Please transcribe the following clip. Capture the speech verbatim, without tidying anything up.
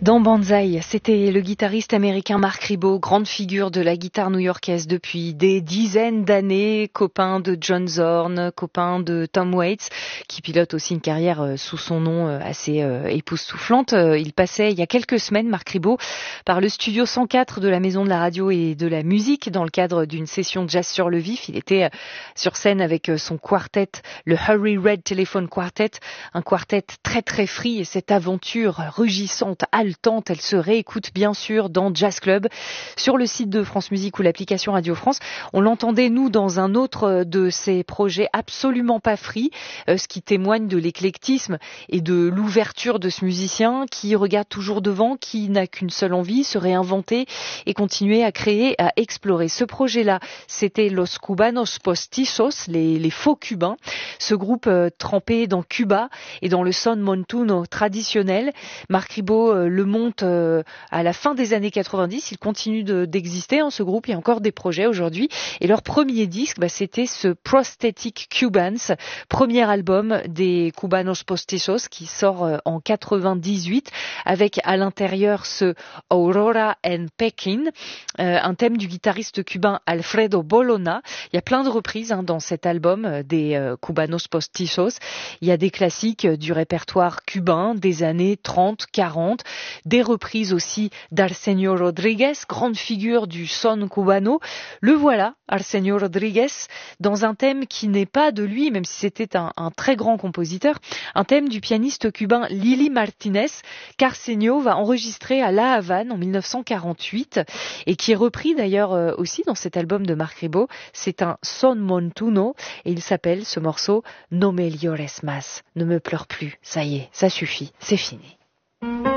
Dans Banzai, c'était le guitariste américain Marc Ribot, grande figure de la guitare new-yorkaise depuis des dizaines d'années, copain de John Zorn, copain de Tom Waits, qui pilote aussi une carrière sous son nom assez époustouflante. Il passait il y a quelques semaines, Marc Ribot, par le studio cent quatre de la Maison de la Radio et de la Musique dans le cadre d'une session de jazz sur le vif. Il était sur scène avec son quartet, le Hurry Red Telephone Quartet, un quartet très très free, et cette aventure rugissante, haletante, elle se réécoute bien sûr dans Jazz Club, sur le site de France Musique ou l'application Radio France. On l'entendait nous dans un autre de ces projets absolument pas free, euh, ce qui témoigne de l'éclectisme et de l'ouverture de ce musicien qui regarde toujours devant, qui n'a qu'une seule envie, se réinventer et continuer à créer, à explorer. Ce projet-là, c'était Los Cubanos Postizos, les, les faux cubains, ce groupe euh, trempé dans Cuba et dans le son montuno traditionnel. Marc Ribot euh, le monte euh, à la fin des années quatre-vingt-dix. Il continue de, d'exister, hein, ce groupe. Il y a encore des projets aujourd'hui. Et leur premier disque, bah, c'était ce Prosthetic Cubans, premier album des Cubanos Postizos, qui sort euh, en quatre-vingt-dix-huit, avec à l'intérieur ce Aurora and Pekin, euh, un thème du guitariste cubain Alfredo Bologna. Il y a plein de reprises hein, dans cet album euh, des euh, Cubanos Postizos. Il y a des classiques euh, du répertoire cubain des années trente, quarante, des reprises aussi d'Arsenio Rodriguez, grande figure du son cubano. Le voilà, Arsenio Rodriguez, dans un thème qui n'est pas de lui, même si c'était un, un très grand compositeur, un thème du pianiste cubain Lili Martinez, qu'Arsenio va enregistrer à La Havane en mille neuf cent quarante-huit, et qui est repris d'ailleurs euh, aussi dans cet album de Marc Ribot. C'est un son montuno, et il s'appelle ce morceau No me llores más, ne me pleure plus, ça y est, ça suffit, c'est fini.